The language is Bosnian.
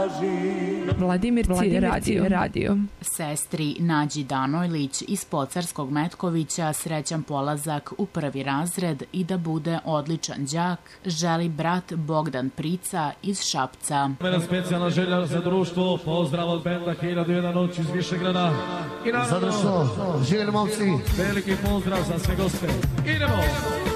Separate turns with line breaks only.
Vladimir radio.
Sestri Nađi Danojlić iz Pocarskog Metkovića srećan polazak u 1. razred i da bude odličan đak želi brat Bogdan Prica iz Šapca.
Specijalna želja za društvo, pozdrav od benda 1001 noć iz Višegrada. I naravno,
za društvo, živjeli momci.
Veliki pozdrav za sve goste. Idemo!